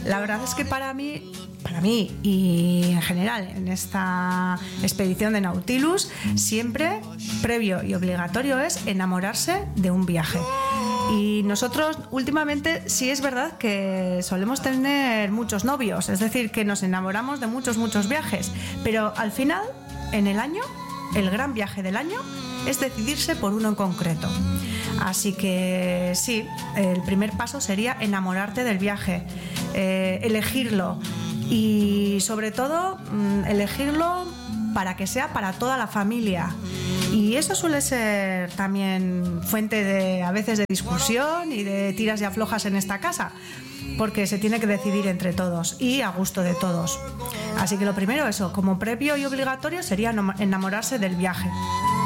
La verdad es que para mí y en general en esta expedición de Nautilus, siempre previo y obligatorio es enamorarse de un viaje. Y nosotros últimamente sí es verdad que solemos tener muchos novios, es decir, que nos enamoramos de muchos viajes, pero al final, en el año, el gran viaje del año es decidirse por uno en concreto. Así que sí, el primer paso sería enamorarte del viaje, elegirlo y sobre todo elegirlo para que sea para toda la familia. Y eso suele ser también fuente a veces de discusión y de tiras y aflojas en esta casa, porque se tiene que decidir entre todos y a gusto de todos. Así que lo primero, eso, como previo y obligatorio, sería enamorarse del viaje.